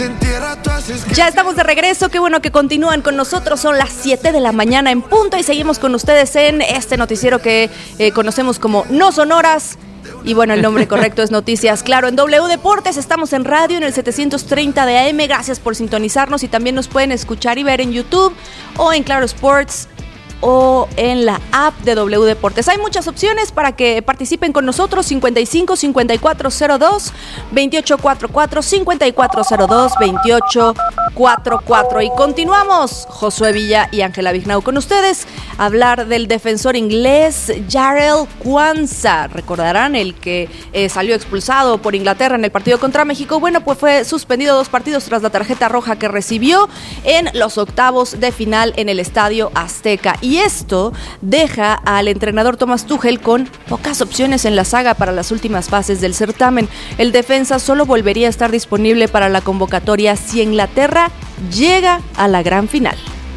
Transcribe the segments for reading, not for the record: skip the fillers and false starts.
Ya estamos de regreso, qué bueno que continúan con nosotros, son las 7 de la mañana en punto y seguimos con ustedes en este noticiero que conocemos como No Son Horas. Y bueno, el nombre correcto es Noticias Claro en W Deportes. Estamos en radio en el 730 de AM. Gracias por sintonizarnos y también nos pueden escuchar y ver en YouTube o en Claro Sports o en la app de W Deportes. Hay muchas opciones para que participen con nosotros. 55 5402 2844 5402 2844. Y continuamos, Josué Villa y Ángela Vignau con ustedes, a hablar del defensor inglés Jarell Quansah. Recordarán el que salió expulsado por Inglaterra en el partido contra México. Bueno, pues fue suspendido 2 partidos tras la tarjeta roja que recibió en los octavos de final en el Estadio Azteca. Y esto deja al entrenador Thomas Tuchel con pocas opciones en la saga para las últimas fases del certamen. El defensa solo volvería a estar disponible para la convocatoria si Inglaterra llega a la gran final.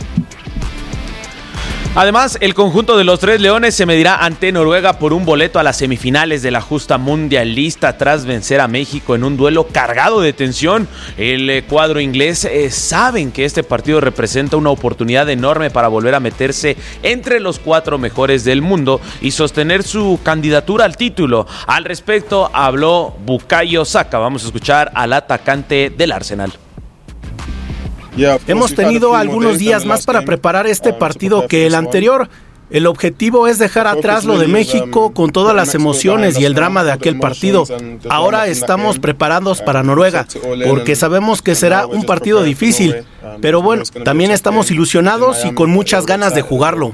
Además, el conjunto de los Tres Leones se medirá ante Noruega por un boleto a las semifinales de la justa mundialista tras vencer a México en un duelo cargado de tensión. El cuadro inglés saben que este partido representa una oportunidad enorme para volver a meterse entre los 4 mejores del mundo y sostener su candidatura al título. Al respecto habló Bukayo Saka. Vamos a escuchar al atacante del Arsenal. Hemos tenido algunos días más para preparar este partido que el anterior. El objetivo es dejar atrás lo de México con todas las emociones y el drama de aquel partido. Ahora estamos preparados para Noruega, porque sabemos que será un partido difícil. Pero bueno, también estamos ilusionados y con muchas ganas de jugarlo.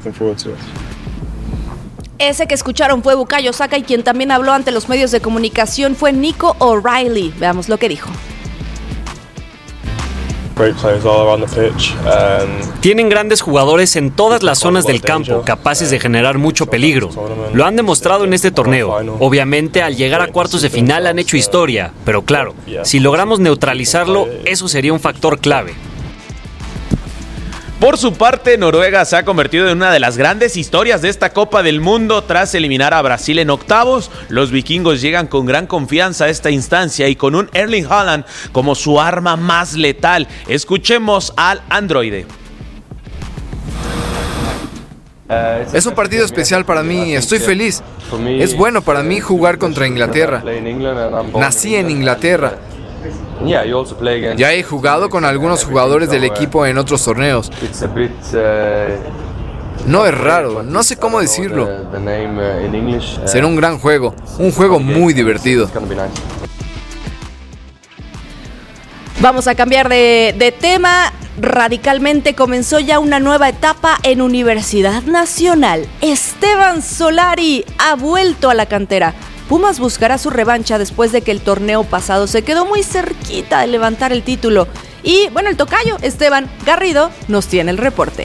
Ese que escucharon fue Bukayo Saka y quien también habló ante los medios de comunicación fue Nico O'Reilly. Veamos lo que dijo. Tienen grandes jugadores en todas las zonas del campo, capaces de generar mucho peligro. Lo han demostrado en este torneo. Obviamente, al llegar a cuartos de final han hecho historia, pero claro, si logramos neutralizarlo, eso sería un factor clave. Por su parte, Noruega se ha convertido en una de las grandes historias de esta Copa del Mundo tras eliminar a Brasil en octavos. Los vikingos llegan con gran confianza a esta instancia y con un Erling Haaland como su arma más letal. Escuchemos al androide. Es un partido especial para mí, estoy feliz. Es bueno para mí jugar contra Inglaterra. Nací en Inglaterra. Ya he jugado con algunos jugadores del equipo en otros torneos. No es raro, no sé cómo decirlo. Será un gran juego, un juego muy divertido. Vamos a cambiar de tema radicalmente. Comenzó ya una nueva etapa en Universidad Nacional. Esteban Solari ha vuelto a la cantera. Pumas buscará su revancha después de que el torneo pasado se quedó muy cerquita de levantar el título. Y bueno, el tocayo Esteban Garrido nos tiene el reporte.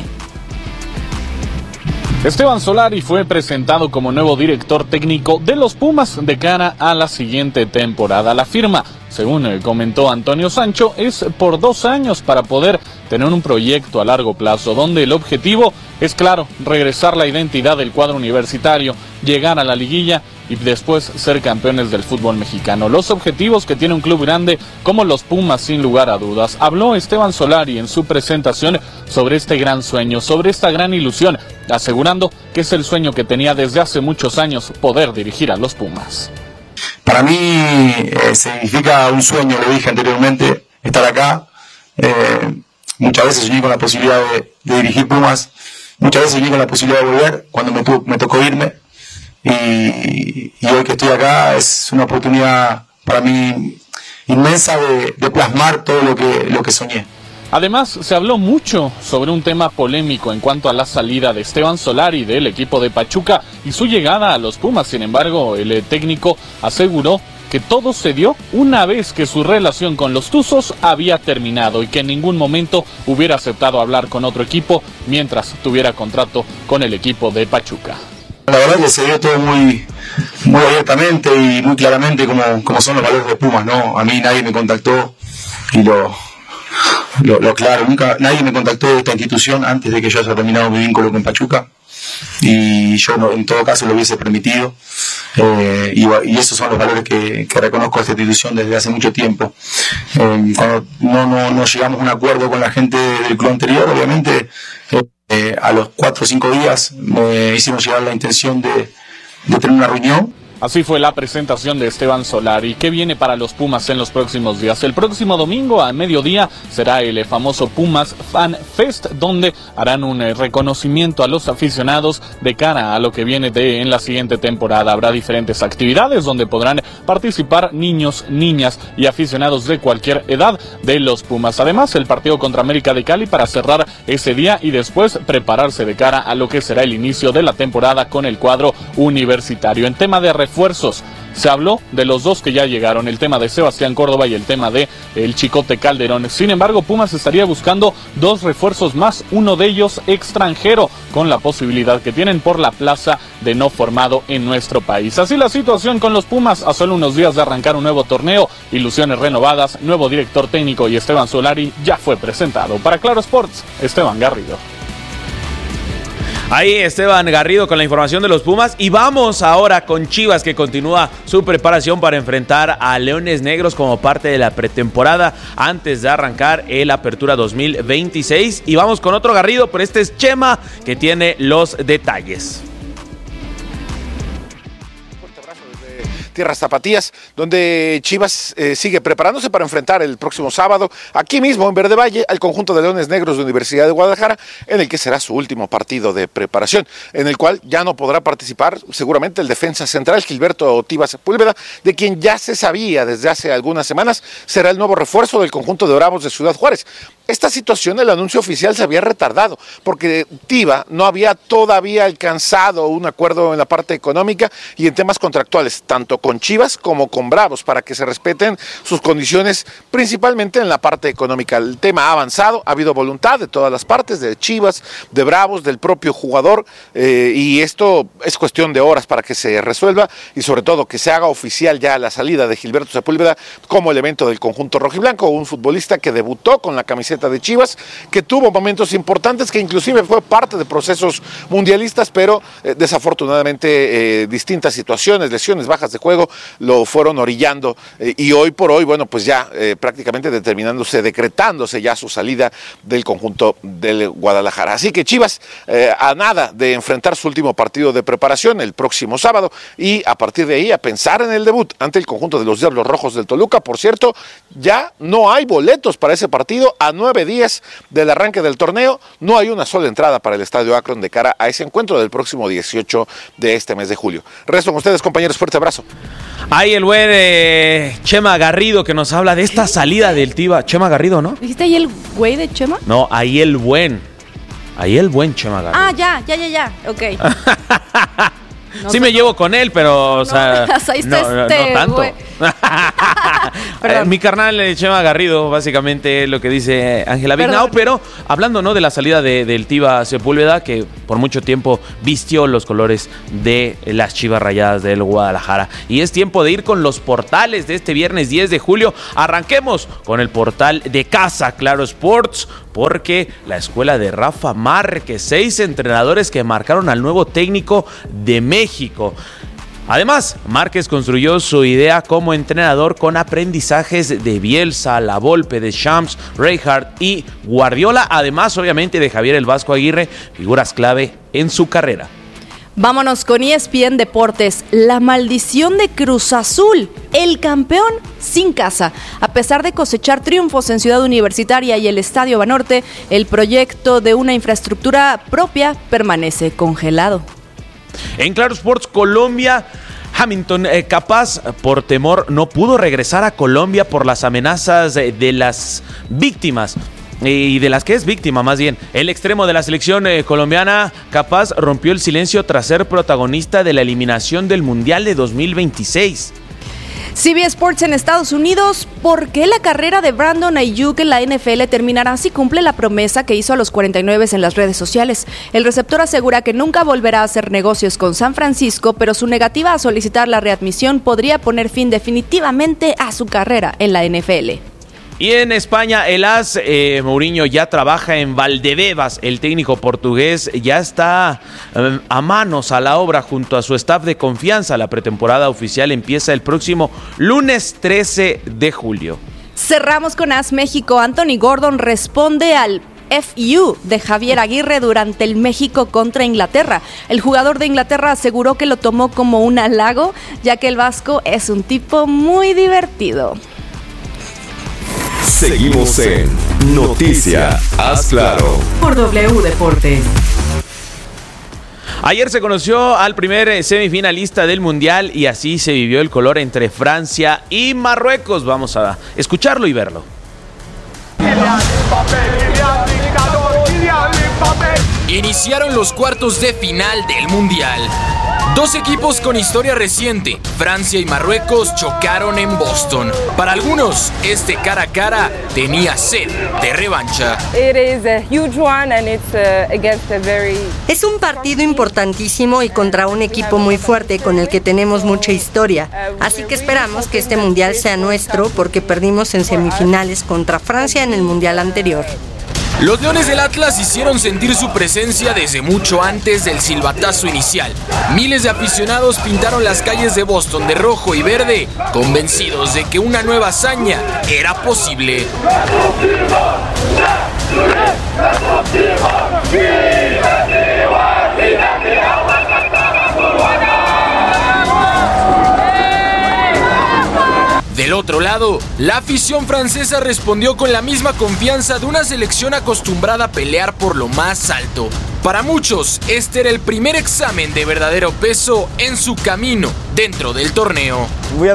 Esteban Solari fue presentado como nuevo director técnico de los Pumas de cara a la siguiente temporada. La firma, según comentó Antonio Sancho, es por 2 años para poder tener un proyecto a largo plazo, donde el objetivo es claro, regresar la identidad del cuadro universitario, llegar a la liguilla y después ser campeones del fútbol mexicano. Los objetivos que tiene un club grande como los Pumas, sin lugar a dudas. Habló Esteban Solari en su presentación sobre este gran sueño, sobre esta gran ilusión, asegurando que es el sueño que tenía desde hace muchos años, poder dirigir a los Pumas. Para mí significa un sueño, lo dije anteriormente, estar acá. Muchas veces soñé con la posibilidad de dirigir Pumas, muchas veces soñé con la posibilidad de volver cuando me tocó irme. Y hoy que estoy acá es una oportunidad para mí inmensa de plasmar todo lo que soñé. Además, se habló mucho sobre un tema polémico en cuanto a la salida de Esteban Solari del equipo de Pachuca y su llegada a los Pumas. Sin embargo, el técnico aseguró que todo se dio una vez que su relación con los Tuzos había terminado y que en ningún momento hubiera aceptado hablar con otro equipo mientras tuviera contrato con el equipo de Pachuca. La verdad que se dio todo muy abiertamente y muy claramente como son los valores de Pumas, ¿no? A mí nadie me contactó y lo claro, nunca nadie me contactó de esta institución antes de que yo haya terminado mi vínculo con Pachuca y yo no, en todo caso lo hubiese permitido. y esos son los valores que reconozco a esta institución desde hace mucho tiempo. Cuando no llegamos a un acuerdo con la gente del club anterior, obviamente a los 4 o 5 días me hicieron llegar la intención de tener una reunión. Así fue la presentación de Esteban Solari. ¿Qué viene para los Pumas en los próximos días? El próximo domingo a mediodía será el famoso Pumas Fan Fest, donde harán un reconocimiento a los aficionados de cara a lo que viene en la siguiente temporada. Habrá diferentes actividades donde podrán participar niños, niñas y aficionados de cualquier edad de los Pumas. Además, el partido contra América de Cali para cerrar ese día y después prepararse de cara a lo que será el inicio de la temporada con el cuadro universitario. En tema de refuerzos, se habló de los dos que ya llegaron, el tema de Sebastián Córdoba y el tema de el Chicote Calderón. Sin embargo, Pumas estaría buscando 2 refuerzos más, uno de ellos extranjero, con la posibilidad que tienen por la plaza de no formado en nuestro país. Así la situación con los Pumas a solo unos días de arrancar un nuevo torneo, ilusiones renovadas, nuevo director técnico y Esteban Solari ya fue presentado. Para Claro Sports, Esteban Garrido. Ahí Esteban Garrido con la información de los Pumas. Y vamos ahora con Chivas, que continúa su preparación para enfrentar a Leones Negros como parte de la pretemporada antes de arrancar el Apertura 2026. Y vamos con otro Garrido, pero este es Chema, que tiene los detalles. Tierras Tapatías, donde Chivas sigue preparándose para enfrentar el próximo sábado, aquí mismo en Verde Valle, al conjunto de Leones Negros de Universidad de Guadalajara, en el que será su último partido de preparación, en el cual ya no podrá participar seguramente el defensa central Gilberto Tiva Sepúlveda, de quien ya se sabía desde hace algunas semanas será el nuevo refuerzo del conjunto de Bravos de Ciudad Juárez. Esta situación, el anuncio oficial se había retardado, porque Tiva no había todavía alcanzado un acuerdo en la parte económica y en temas contractuales, tanto con Chivas como con Bravos, para que se respeten sus condiciones, principalmente en la parte económica. El tema ha avanzado, ha habido voluntad de todas las partes, de Chivas, de Bravos, del propio jugador, y esto es cuestión de horas para que se resuelva y sobre todo que se haga oficial ya la salida de Gilberto Sepúlveda como elemento del conjunto rojiblanco, un futbolista que debutó con la camiseta de Chivas, que tuvo momentos importantes, que inclusive fue parte de procesos mundialistas, pero desafortunadamente distintas situaciones, lesiones, bajas de juego, lo fueron orillando y hoy por hoy, bueno, pues ya prácticamente decretándose ya su salida del conjunto del Guadalajara. Así que Chivas a nada de enfrentar su último partido de preparación el próximo sábado y a partir de ahí a pensar en el debut ante el conjunto de los Diablos Rojos del Toluca. Por cierto, ya no hay boletos para ese partido. A 9 días del arranque del torneo, no hay una sola entrada para el Estadio Akron de cara a ese encuentro del próximo 18 de este mes de julio. Resto con ustedes, compañeros, fuerte abrazo. Ahí el buen Chema Garrido, que nos habla de esta salida del Tiva. Chema Garrido, ¿no? ¿Dijiste ahí el güey de Chema? No, ahí el buen Chema Garrido. Ah, ya, ok. No sí me llevo con él, pero, o sea, no tanto. Mi carnal Chema Garrido, básicamente lo que dice Ángela Vignao, pero hablando no de la salida del Tiva Sepúlveda, que por mucho tiempo vistió los colores de las Chivas Rayadas del Guadalajara. Y es tiempo de ir con los portales de este viernes 10 de julio. Arranquemos con el portal de casa, Claro Sports, porque la escuela de Rafa Márquez, 6 entrenadores que marcaron al nuevo técnico de México. Además, Márquez construyó su idea como entrenador con aprendizajes de Bielsa, La Volpe, de Shams, Rijkaard y Guardiola, además obviamente de Javier El Vasco Aguirre, figuras clave en su carrera. Vámonos con ESPN Deportes. La maldición de Cruz Azul, el campeón sin casa. A pesar de cosechar triunfos en Ciudad Universitaria y el Estadio Banorte, el proyecto de una infraestructura propia permanece congelado. En Claro Sports Colombia, Hamilton Capaz por temor no pudo regresar a Colombia por las amenazas de las víctimas. Y de las que es víctima más bien. El extremo de la selección colombiana, Capaz, rompió el silencio tras ser protagonista de la eliminación del Mundial de 2026. CBS Sports en Estados Unidos. ¿Por qué la carrera de Brandon Ayuk en la NFL terminará si cumple la promesa que hizo a los 49 en las redes sociales? El receptor asegura que nunca volverá a hacer negocios con San Francisco, pero su negativa a solicitar la readmisión podría poner fin definitivamente a su carrera en la NFL. Y en España, el AS Mourinho ya trabaja en Valdebebas. El técnico portugués ya está a manos a la obra junto a su staff de confianza. La pretemporada oficial empieza el próximo lunes 13 de julio. Cerramos con AS México. Anthony Gordon responde al FU de Javier Aguirre durante el México contra Inglaterra. El jugador de Inglaterra aseguró que lo tomó como un halago, ya que el vasco es un tipo muy divertido. Seguimos en Noticia Haz Claro por W Deportes. Ayer se conoció al primer semifinalista del Mundial y así se vivió el color entre Francia y Marruecos. Vamos a escucharlo y verlo. Iniciaron los cuartos de final del Mundial. Dos equipos con historia reciente, Francia y Marruecos, chocaron en Boston. Para algunos, este cara a cara tenía sed de revancha. Es un partido importantísimo y contra un equipo muy fuerte con el que tenemos mucha historia. Así que esperamos que este Mundial sea nuestro porque perdimos en semifinales contra Francia en el Mundial anterior. Los Leones del Atlas hicieron sentir su presencia desde mucho antes del silbatazo inicial. Miles de aficionados pintaron las calles de Boston de rojo y verde, convencidos de que una nueva hazaña era posible. Del otro lado, la afición francesa respondió con la misma confianza de una selección acostumbrada a pelear por lo más alto. Para muchos, este era el primer examen de verdadero peso en su camino dentro del torneo.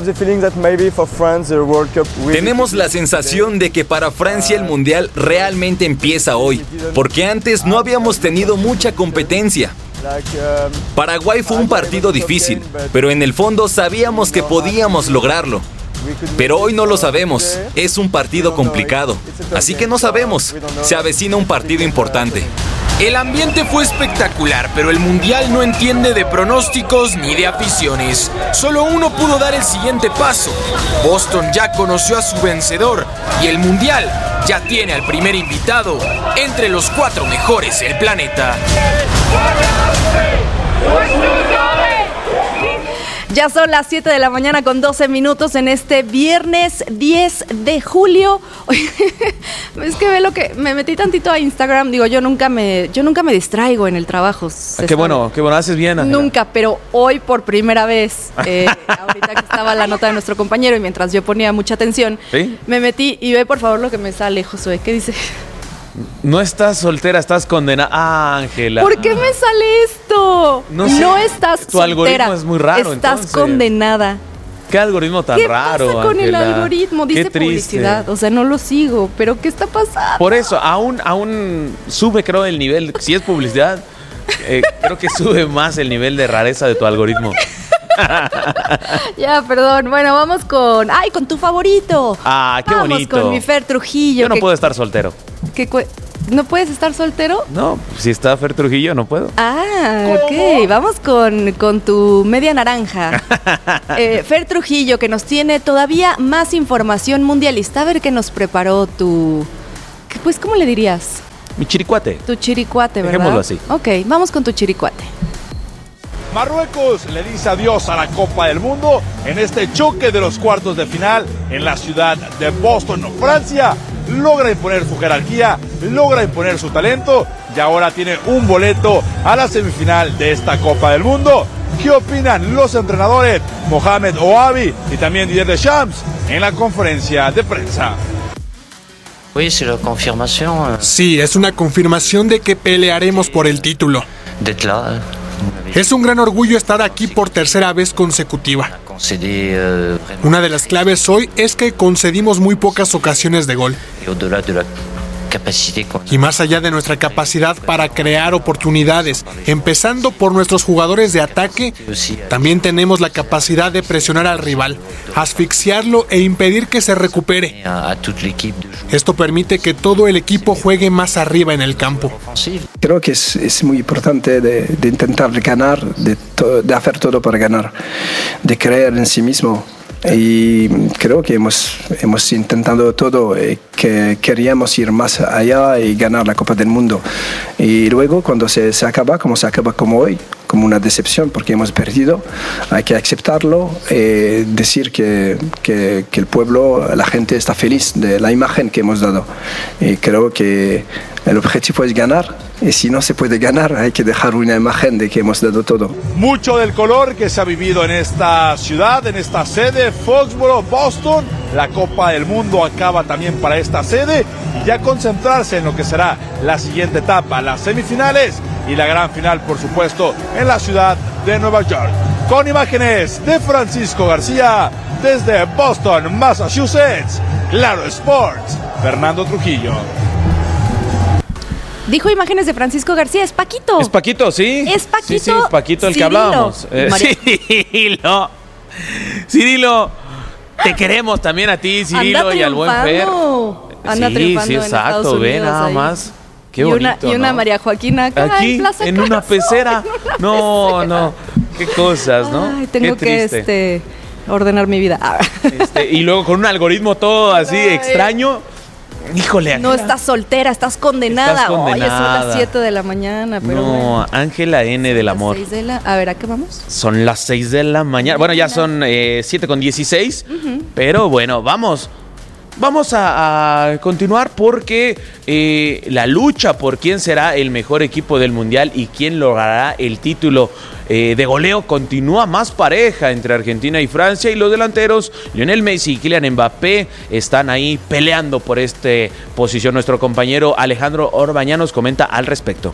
Tenemos la sensación de que para Francia el Mundial realmente empieza hoy, porque antes no habíamos tenido mucha competencia. Paraguay fue un partido difícil, pero en el fondo sabíamos que podíamos lograrlo. Pero hoy no lo sabemos, es un partido complicado, así que no sabemos, se avecina un partido importante. El ambiente fue espectacular, pero el Mundial no entiende de pronósticos ni de aficiones. Solo uno pudo dar el siguiente paso. Boston ya conoció a su vencedor y el Mundial ya tiene al primer invitado entre los 4 mejores del planeta. Ya son las 7 de la mañana con 12 minutos en este viernes 10 de julio. Es que ve lo que me metí tantito a Instagram. Digo, yo nunca me distraigo en el trabajo. Qué bueno, haces bien, Ángela. Nunca, pero hoy por primera vez, ahorita que estaba la nota de nuestro compañero y mientras yo ponía mucha atención, ¿sí? Me metí y ve por favor lo que me sale, Josué. ¿Qué dice? No estás soltera, estás condenada. Ángela. ¿Por qué me sale esto? No sé, no estás tu soltera. Algoritmo es muy raro. Estás entonces condenada. ¿Qué algoritmo tan raro, ¿Qué pasa con Ángela? el algoritmo? Dice publicidad. O sea, no lo sigo. ¿Pero qué está pasando? Por eso, aún sube, creo, el nivel. Si es publicidad, creo que sube más el nivel de rareza de tu algoritmo. Ya, perdón. Bueno, vamos con tu favorito. Ah, qué bonito. Vamos con mi Fer Trujillo. Yo no puedo estar soltero. ¿No puedes estar soltero? No, si está Fer Trujillo no puedo. Ah, ok. Vamos con tu media naranja. Fer Trujillo, que nos tiene todavía más información mundialista. A ver qué nos preparó tu... Pues, ¿cómo le dirías? Mi chiricuate. Tu chiricuate, ¿verdad? Dejémoslo así. Ok, vamos con tu chiricuate. Marruecos le dice adiós a la Copa del Mundo en este choque de los cuartos de final en la ciudad de Boston. Francia logra imponer su jerarquía, logra imponer su talento y ahora tiene un boleto a la semifinal de esta Copa del Mundo. ¿Qué opinan los entrenadores Mohamed Ouabi y también Didier Deschamps en la conferencia de prensa? Sí, es una confirmación de que pelearemos por el título. Es un gran orgullo estar aquí por tercera vez consecutiva. Una de las claves hoy es que concedimos muy pocas ocasiones de gol. Y más allá de nuestra capacidad para crear oportunidades, empezando por nuestros jugadores de ataque, también tenemos la capacidad de presionar al rival, asfixiarlo e impedir que se recupere. Esto permite que todo el equipo juegue más arriba en el campo. Creo que es muy importante de intentar ganar, de hacer todo para ganar, de creer en sí mismo. y creo que hemos intentado todo, que queríamos ir más allá y ganar la Copa del Mundo. Y luego cuando se acaba como hoy, como una decepción porque hemos perdido, hay que aceptarlo, decir que el pueblo, la gente está feliz de la imagen que hemos dado. Y creo que el objetivo es ganar, y si no se puede ganar hay que dejar una imagen de que hemos dado todo. Mucho del color que se ha vivido en esta ciudad, en esta sede, Foxborough, Boston. La Copa del Mundo acaba también para esta sede y ya concentrarse en lo que será la siguiente etapa, las semifinales y la gran final, por supuesto, en la ciudad de Nueva York. Con imágenes de Francisco García desde Boston, Massachusetts, Claro Sports, Fernando Trujillo. Dijo imágenes de Francisco García, es Paquito. Es Paquito, sí. Es Paquito. Sí, Paquito el Cirilo. que hablábamos. Cirilo. Te queremos también a ti, Cirilo, y al buen Fer. Anda triunfando sí, en exacto, Estados ve Unidos nada ahí. más. Qué bonito, y una ¿no? María Joaquina acá aquí, en Plaza en Carso, una pecera. en una No, qué cosas, ¿no? Ay, tengo qué triste. que ordenar mi vida. Y luego con un algoritmo todo así extraño. Híjole, No estás soltera, estás condenada. Estás condenada. Oye, son las 7 de la mañana, pero No, bueno. Ángela N del amor. A ver, ¿a qué vamos? Son las 6 de la mañana. Bueno, ya son 7:16. Pero bueno, vamos a continuar porque la lucha por quién será el mejor equipo del Mundial y quién logrará el título de goleo continúa más pareja entre Argentina y Francia, y los delanteros Lionel Messi y Kylian Mbappé están ahí peleando por esta posición. Nuestro compañero Alejandro Orbaña nos comenta al respecto.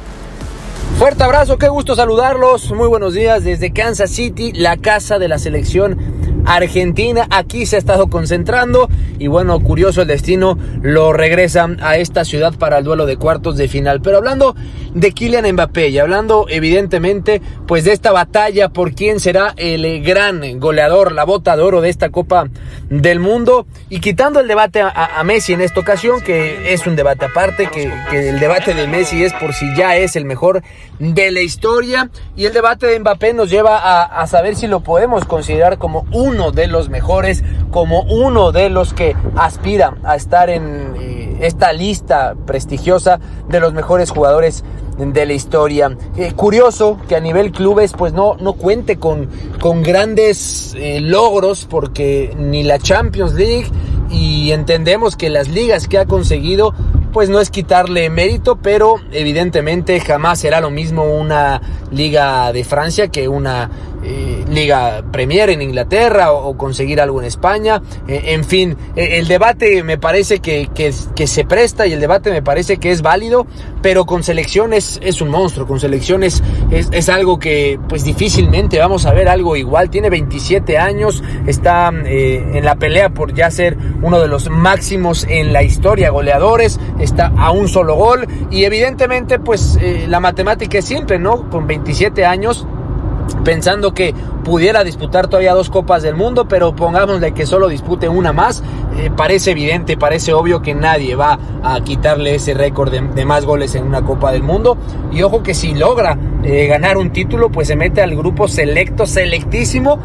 Fuerte abrazo, qué gusto saludarlos. Muy buenos días desde Kansas City, la casa de la selección argentina. Aquí se ha estado concentrando y bueno, curioso el destino, lo regresan a esta ciudad para el duelo de cuartos de final. Pero hablando de Kylian Mbappé y hablando evidentemente pues de esta batalla por quién será el gran goleador, la bota de oro de esta Copa del Mundo, y quitando el debate a Messi en esta ocasión, que es un debate aparte, que el debate de Messi es por si ya es el mejor de la historia, y el debate de Mbappé nos lleva a saber si lo podemos considerar como uno de los mejores, como uno de los que aspira a estar en esta lista prestigiosa de los mejores jugadores de la historia. Curioso que a nivel clubes pues no cuente con grandes logros, porque ni la Champions League, y entendemos que las ligas que ha conseguido pues no es quitarle mérito, pero evidentemente jamás será lo mismo una liga de Francia que una liga Premier en Inglaterra o conseguir algo en España. En fin, el debate me parece que se presta, y el debate me parece que es válido, pero con selecciones es un monstruo. Con selecciones es algo que pues difícilmente vamos a ver algo igual. Tiene 27 años, está en la pelea por ya ser uno de los máximos en la historia goleadores, está a un solo gol, y evidentemente pues la matemática es simple, ¿no? Con 27 años, pensando que pudiera disputar todavía 2 Copas del Mundo, pero pongámosle que solo dispute una más, parece evidente, parece obvio que nadie va a quitarle ese récord de más goles en una Copa del Mundo. Y ojo que si logra ganar un título, pues se mete al grupo selectísimo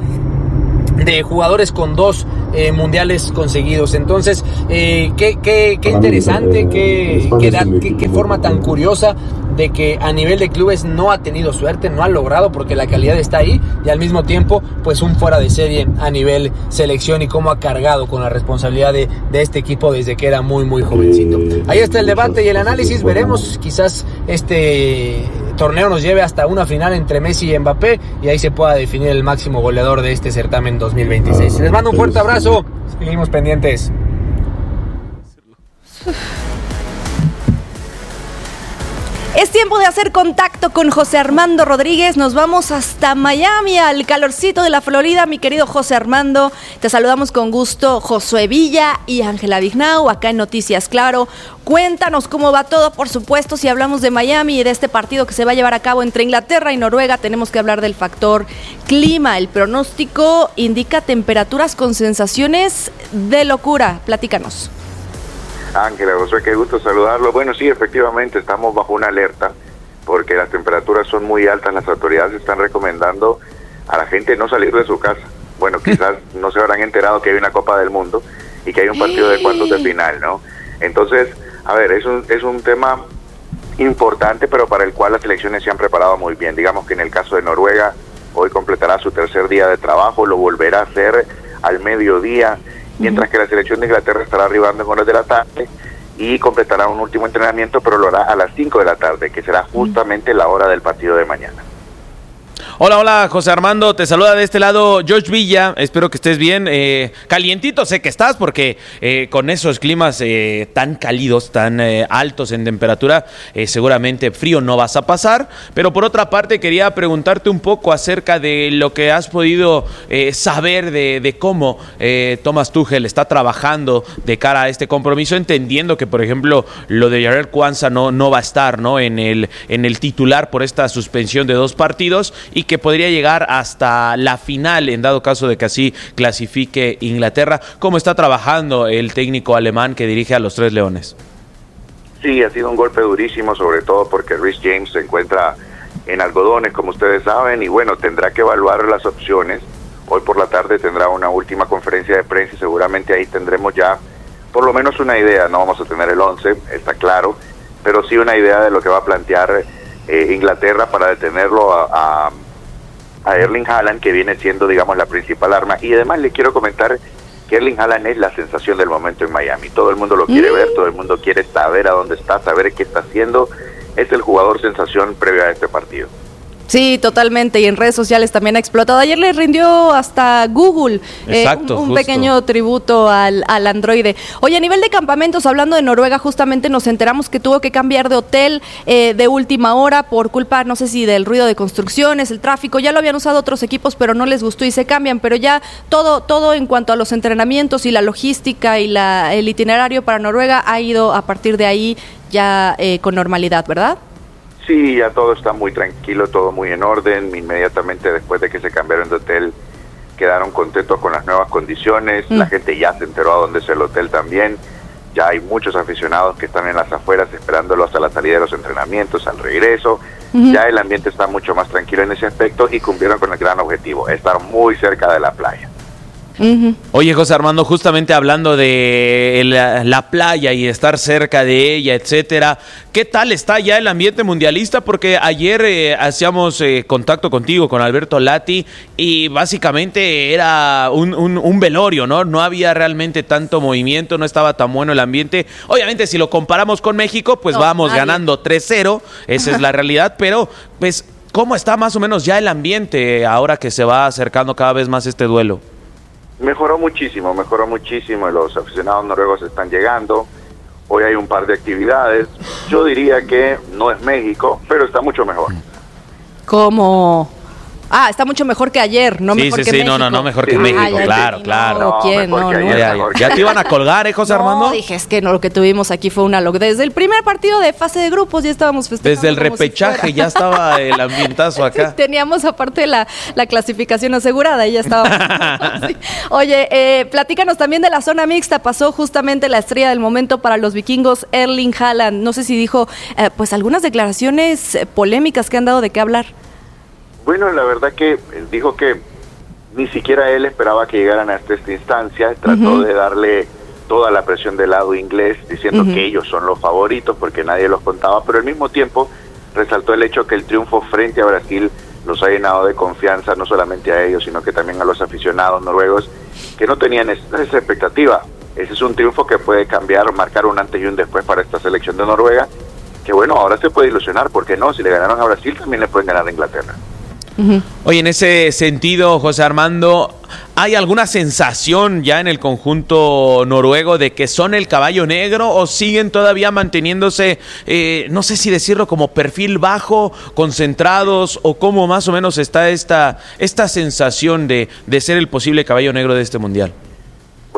de jugadores con 2 mundiales conseguidos. Entonces, qué interesante, qué forma tan curiosa de que a nivel de clubes no ha tenido suerte, no ha logrado, porque la calidad está ahí, y al mismo tiempo pues un fuera de serie a nivel selección, y cómo ha cargado con la responsabilidad de este equipo desde que era muy muy jovencito. Ahí está el debate y el análisis. Veremos, quizás este torneo nos lleve hasta una final entre Messi y Mbappé, y ahí se pueda definir el máximo goleador de este certamen 2026. Les mando un fuerte abrazo, seguimos pendientes. Es tiempo de hacer contacto con José Armando Rodríguez. Nos vamos hasta Miami, al calorcito de la Florida. Mi querido José Armando, te saludamos con gusto. Josué Villa y Ángela Vignau, acá en Noticias Claro. Cuéntanos cómo va todo. Por supuesto, si hablamos de Miami y de este partido que se va a llevar a cabo entre Inglaterra y Noruega, tenemos que hablar del factor clima. El pronóstico indica temperaturas con sensaciones de locura. Platícanos. Ángela, Josué, qué gusto saludarlo. Bueno, sí, efectivamente estamos bajo una alerta porque las temperaturas son muy altas. Las autoridades están recomendando a la gente no salir de su casa. bueno, quizás no se habrán enterado que hay una Copa del Mundo y que hay un partido de cuartos de final, ¿no? Entonces, a ver, es un tema importante, pero para el cual las selecciones se han preparado muy bien. Digamos que en el caso de Noruega, hoy completará su tercer día de trabajo, lo volverá a hacer al mediodía, mientras que la selección de Inglaterra estará arribando en horas de la tarde y completará un último entrenamiento, pero lo hará a las 5 de la tarde, que será justamente la hora del partido de mañana. Hola, José Armando, te saluda de este lado George Villa, espero que estés bien, calientito sé que estás porque con esos climas tan cálidos, tan altos en temperatura, seguramente frío no vas a pasar, pero por otra parte quería preguntarte un poco acerca de lo que has podido saber de cómo Thomas Tuchel está trabajando de cara a este compromiso, entendiendo que por ejemplo lo de Jarell Quansah no va a estar, ¿no?, en el titular por esta suspensión de 2 partidos y que podría llegar hasta la final en dado caso de que así clasifique Inglaterra. ¿Cómo está trabajando el técnico alemán que dirige a los Tres Leones? Sí, ha sido un golpe durísimo, sobre todo porque Reece James se encuentra en algodones, como ustedes saben, y bueno, tendrá que evaluar las opciones. Hoy por la tarde tendrá una última conferencia de prensa y seguramente ahí tendremos ya por lo menos una idea. No vamos a tener el 11, está claro, pero sí una idea de lo que va a plantear Inglaterra para detenerlo a Erling Haaland, que viene siendo, digamos, la principal arma. Y además le quiero comentar que Erling Haaland es la sensación del momento en Miami. Todo el mundo lo quiere ver, todo el mundo quiere saber a dónde está, saber qué está haciendo. Es el jugador sensación previo a este partido. Sí, totalmente, y en redes sociales también ha explotado. Ayer le rindió hasta Google un pequeño tributo al androide. Oye, a nivel de campamentos, hablando de Noruega, justamente nos enteramos que tuvo que cambiar de hotel de última hora por culpa, no sé si del ruido de construcciones, el tráfico. Ya lo habían usado otros equipos, pero no les gustó y se cambian. Pero ya todo en cuanto a los entrenamientos y la logística y el itinerario para Noruega ha ido a partir de ahí ya con normalidad, ¿verdad? Sí, ya todo está muy tranquilo, todo muy en orden. Inmediatamente después de que se cambiaron de hotel, quedaron contentos con las nuevas condiciones. La gente ya se enteró a dónde es el hotel también. Ya hay muchos aficionados que están en las afueras esperándolo hasta la salida de los entrenamientos, al regreso. Ya el ambiente está mucho más tranquilo en ese aspecto y cumplieron con el gran objetivo, estar muy cerca de la playa. Oye, José Armando, justamente hablando de la playa y estar cerca de ella, etcétera, ¿qué tal está ya el ambiente mundialista? Porque ayer hacíamos contacto contigo, con Alberto Lati, y básicamente era un velorio, ¿no? No había realmente tanto movimiento, no estaba tan bueno el ambiente. Obviamente, si lo comparamos con México, pues vamos ganando 3-0, esa es la realidad, pero pues, ¿cómo está más o menos ya el ambiente ahora que se va acercando cada vez más este duelo? Mejoró muchísimo, los aficionados noruegos están llegando, hoy hay un par de actividades, yo diría que no es México, pero está mucho mejor. ¿Cómo? Está mucho mejor que ayer, no mejor que México. No, mejor que México, claro. ¿Quién? No. Ya te iban a colgar, José Armando. No, dije, es que lo que tuvimos aquí fue una locura. Desde el primer partido de fase de grupos ya estábamos festejando. Desde el repechaje ya estaba el ambientazo acá. Teníamos aparte la clasificación asegurada y ya estábamos. Sí. Oye, platícanos también de la zona mixta. Pasó justamente la estrella del momento para los vikingos, Erling Haaland. No sé si dijo, pues algunas declaraciones polémicas que han dado de qué hablar. Bueno, la verdad que dijo que ni siquiera él esperaba que llegaran hasta esta instancia, trató de darle toda la presión del lado inglés, diciendo que ellos son los favoritos porque nadie los contaba, pero al mismo tiempo resaltó el hecho que el triunfo frente a Brasil los ha llenado de confianza, no solamente a ellos, sino que también a los aficionados noruegos, que no tenían esa expectativa. Ese es un triunfo que puede cambiar, marcar un antes y un después para esta selección de Noruega, que bueno, ahora se puede ilusionar, porque no, si le ganaron a Brasil, también le pueden ganar a Inglaterra. Oye, en ese sentido, José Armando, ¿hay alguna sensación ya en el conjunto noruego de que son el caballo negro o siguen todavía manteniéndose, no sé si decirlo como perfil bajo, concentrados, o cómo más o menos está esta sensación de ser el posible caballo negro de este mundial?